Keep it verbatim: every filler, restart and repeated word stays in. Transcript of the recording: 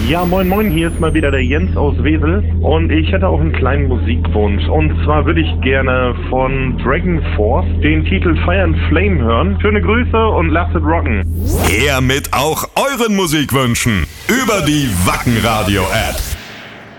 Ja, moin moin, hier ist mal wieder der Jens aus Wesel und ich hätte auch einen kleinen Musikwunsch. Und zwar würde ich gerne von Dragon Force den Titel Fire and Flame hören. Schöne Grüße und lasst es rocken. Her mit auch euren Musikwünschen über die Wacken Radio App.